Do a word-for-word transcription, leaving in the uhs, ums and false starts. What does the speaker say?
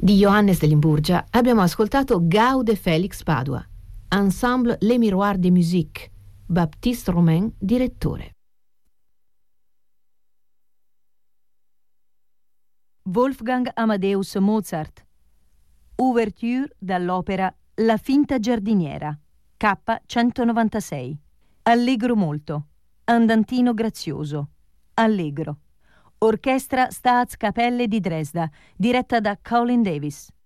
Di Johannes de Limburgia abbiamo ascoltato Gaude Felix Padua, Ensemble Les Miroirs de Musique, Baptiste Romain, direttore. Wolfgang Amadeus Mozart. Ouverture dall'opera La finta giardiniera, K centonovantasei. Allegro molto. Andantino grazioso. Allegro. Orchestra Staatskapelle di Dresda, diretta da Colin Davis.